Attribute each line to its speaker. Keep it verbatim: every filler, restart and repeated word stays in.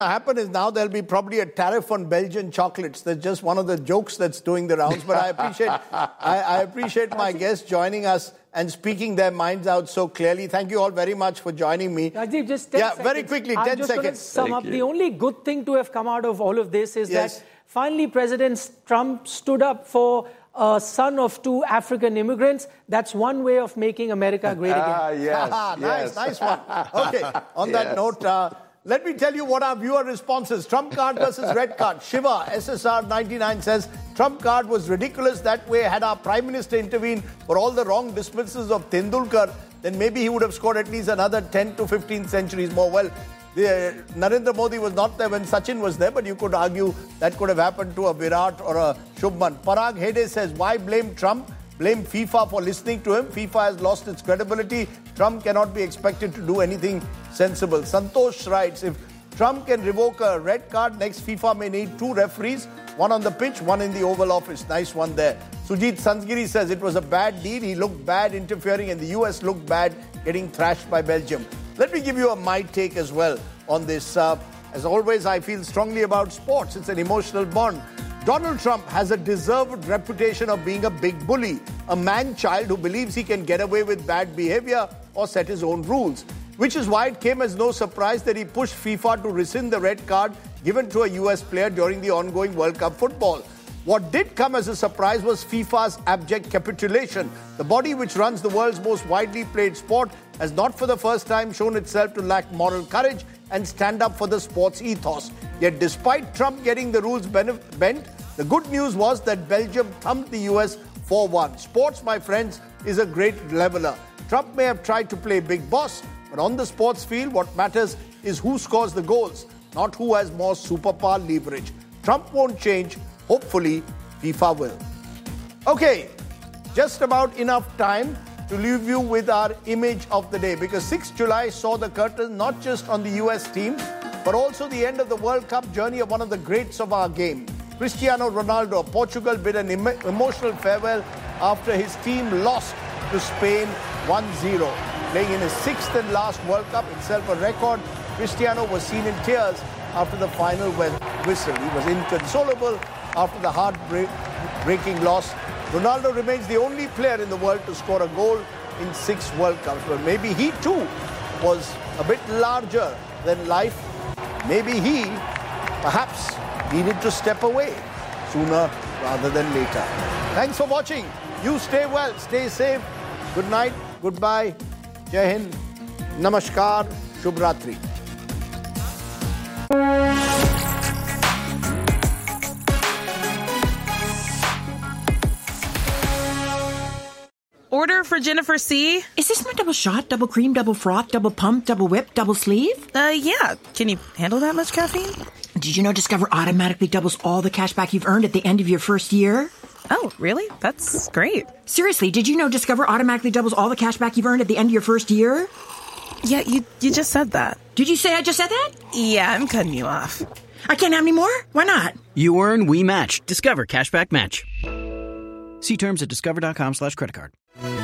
Speaker 1: happen is now there'll be probably a tariff on Belgian chocolates. That's just one of the jokes that's doing the rounds. But I appreciate I, I appreciate my guests joining us and speaking their minds out so clearly. Thank you all very much for joining me.
Speaker 2: Rajiv, just ten
Speaker 1: yeah,
Speaker 2: seconds.
Speaker 1: very quickly, ten
Speaker 2: I'm just
Speaker 1: seconds.
Speaker 2: Going to sum
Speaker 3: Thank
Speaker 2: up.
Speaker 3: you.
Speaker 2: The only good thing to have come out of all of this is
Speaker 1: Yes.
Speaker 2: that finally President Trump stood up for a son of two African immigrants. That's one way of making America great again.
Speaker 3: Ah, yes,
Speaker 1: Ah,
Speaker 3: yes.
Speaker 1: nice, nice one. Okay, on that
Speaker 3: Yes.
Speaker 1: note, uh, let me tell you what our viewer responses. Trump card versus red card. Shiva, S S R ninety-nine says, Trump card was ridiculous. That way, had our Prime Minister intervened for all the wrong dismissals of Tendulkar, then maybe he would have scored at least another ten to fifteen centuries more. Well, the, Narendra Modi was not there when Sachin was there, but you could argue that could have happened to a Virat or a Shubman. Parag Hede says, why blame Trump? Blame FIFA for listening to him. FIFA has lost its credibility. Trump cannot be expected to do anything sensible. Santosh writes, if Trump can revoke a red card, next FIFA may need two referees, one on the pitch, one in the Oval Office. Nice one there. Sujit Sansgiri says it was a bad deed. He looked bad interfering and the U S looked bad getting thrashed by Belgium. Let me give you a my take as well on this. Uh, as always, I feel strongly about sports. It's an emotional bond. Donald Trump has a deserved reputation of being a big bully, a man-child who believes he can get away with bad behavior or set his own rules, which is why it came as no surprise that he pushed FIFA to rescind the red card given to a U S player during the ongoing World Cup football. What did come as a surprise was FIFA's abject capitulation. The body which runs the world's most widely played sport has not for the first time shown itself to lack moral courage and stand up for the sport's ethos. Yet despite Trump getting the rules bent, the good news was that Belgium thumped the U S four one. Sports, my friends, is a great leveler. Trump may have tried to play big boss, but on the sports field, what matters is who scores the goals, not who has more superpower leverage. Trump won't change. Hopefully, FIFA will. Okay, just about enough time to leave you with our image of the day, because sixth of July saw the curtain not just on the U S team, but also the end of the World Cup journey of one of the greats of our game. Cristiano Ronaldo of Portugal bid an em- emotional farewell after his team lost to Spain one zero. Playing in his sixth and last World Cup, itself a record, Cristiano was seen in tears after the final whistle. He was inconsolable after the heart-breaking loss. Ronaldo remains the only player in the world to score a goal in six World Cups. But maybe he too was a bit larger than life. Maybe he, perhaps, needed to step away sooner rather than later. Thanks for watching. You stay well, stay safe. Good night, goodbye, Jai Hind, Namaskar, Shubh Ratri.
Speaker 4: Order for Jennifer C.
Speaker 5: Is this my double shot, double cream, double froth, double pump, double whip, double sleeve?
Speaker 4: Uh, yeah. Can you handle that much caffeine?
Speaker 5: Did you know Discover automatically doubles all the cash back you've earned at the end of your first year?
Speaker 4: Oh, really? That's great.
Speaker 5: Seriously, did you know Discover automatically doubles all the cash back you've earned at the end of your first year?
Speaker 4: Yeah, you you just said that.
Speaker 5: Did you say I just said that?
Speaker 4: Yeah, I'm cutting you off.
Speaker 5: I can't have any more? Why not?
Speaker 6: You earn, we match. Discover Cashback Match. See terms at discover.com slash credit card.